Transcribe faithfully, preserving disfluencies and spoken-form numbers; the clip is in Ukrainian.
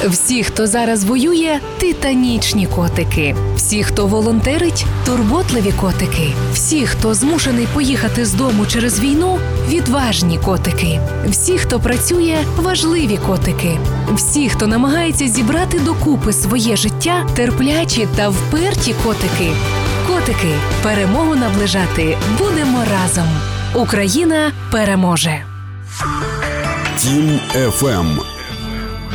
Всі, хто зараз воює – титанічні котики. Всі, хто волонтерить – турботливі котики. Всі, хто змушений поїхати з дому через війну – відважні котики. Всі, хто працює – важливі котики. Всі, хто намагається зібрати докупи своє життя – терплячі та вперті котики. Котики, перемогу наближати будемо разом. Україна переможе. Тім еф ем.